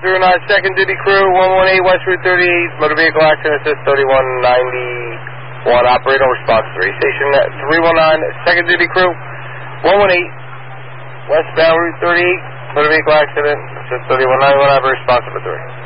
309, second duty crew, 118 West Route 38, motor vehicle accident, assist 3191, operator response 3. Station 319, second duty crew, 118 westbound Route 38, motor vehicle accident, assist 3191, operator response 3.